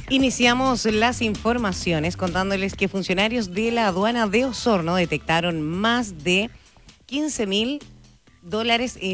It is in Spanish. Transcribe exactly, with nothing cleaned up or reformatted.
Iniciamos las informaciones contándoles que funcionarios de la aduana de Osorno detectaron más de quince mil dólares en